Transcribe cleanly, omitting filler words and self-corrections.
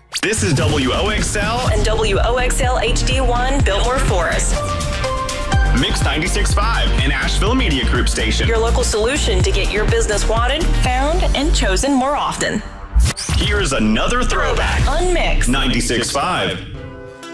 This is WOXL and WOXL HD1 Biltmore Forest. Mix 96.5 and Asheville Media Group station. Your local solution to get your business wanted, found, and chosen more often. Here's another throwback. Unmixed 96.5.